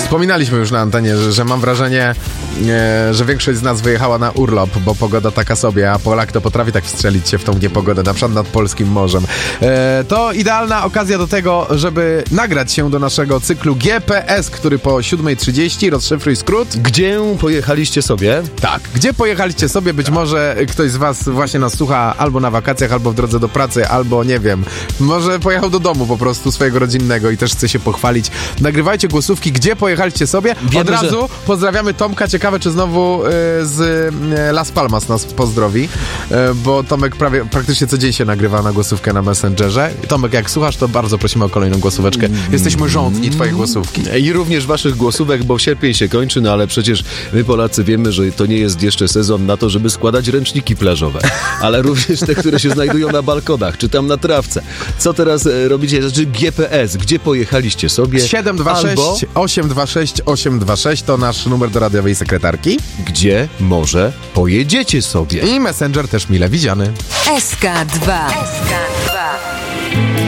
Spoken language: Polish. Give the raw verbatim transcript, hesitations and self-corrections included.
Wspominaliśmy już na antenie, że, że mam wrażenie, e, że większość z nas wyjechała na urlop, bo pogoda taka sobie, a Polak to potrafi tak wstrzelić się w tą niepogodę, na przykład nad polskim morzem. E, to idealna okazja do tego, żeby nagrać się do naszego cyklu G P S, który po siódma trzydzieści, rozszyfruj skrót. Gdzie pojechaliście sobie? Tak, gdzie pojechaliście sobie? Być tak. może ktoś z was właśnie nas słucha albo na wakacjach, albo w drodze do pracy, albo nie wiem, może pojechał do domu po prostu swojego rodzinnego i też chce się pochwalić. Nagrywajcie głosówki, gdzie pojechaliście sobie. Wiemy, Od razu że... pozdrawiamy Tomka. Ciekawe, czy znowu y, z y, Las Palmas nas pozdrowi, y, bo Tomek prawie praktycznie co dzień się nagrywa na głosówkę na Messengerze. Tomek, jak słuchasz, to bardzo prosimy o kolejną głosóweczkę. Jesteśmy żądni twojej głosówki. I również waszych głosówek, bo sierpień się kończy, no ale przecież my Polacy wiemy, że to nie jest jeszcze sezon na to, żeby składać ręczniki plażowe, ale również te, które się znajdują na balkonach, czy tam na trawce. Co teraz e, robicie? Znaczy G P S, gdzie pojechaliście sobie? siedem dwa sześć osiem dwa sześć osiem dwa sześć to nasz numer do radiowej sekretarki. Gdzie może pojedziecie sobie? I Messenger też mile widziany. S K dwa. S K dwa.